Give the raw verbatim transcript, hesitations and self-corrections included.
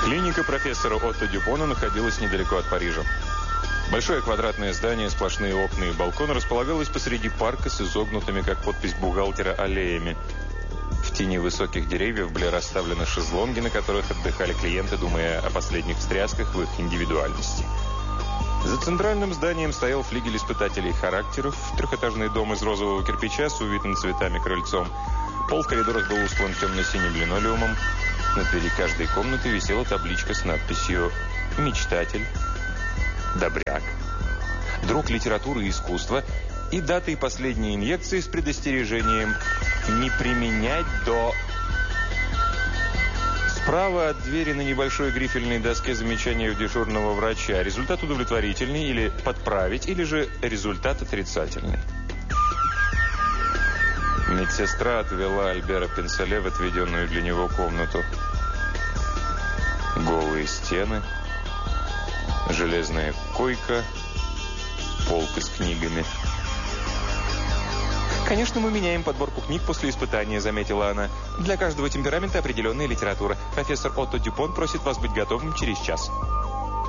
Клиника профессора Отто Дюпона находилась недалеко от Парижа. Большое квадратное здание, сплошные окна и балкон располагалось посреди парка с изогнутыми, как подпись бухгалтера, аллеями. В тени высоких деревьев были расставлены шезлонги, на которых отдыхали клиенты, думая о последних встрясках в их индивидуальности. За центральным зданием стоял флигель испытателей характеров, трехэтажный дом из розового кирпича с увитым цветами крыльцом. Пол в коридорах был устлан темно-синим линолеумом. На двери каждой комнаты висела табличка с надписью «Мечтатель», «Добряк», «Друг литературы и искусства» и датой последней инъекции с предостережением «Не применять до...» Справа от двери на небольшой грифельной доске замечания дежурного врача. Результат удовлетворительный или подправить, или же результат отрицательный. Медсестра отвела Альбера Пенсале в отведенную для него комнату. Голые стены, железная койка, полка с книгами. «Конечно, мы меняем подборку книг после испытания», — заметила она. «Для каждого темперамента определенная литература. Профессор Отто Дюпон просит вас быть готовым через час».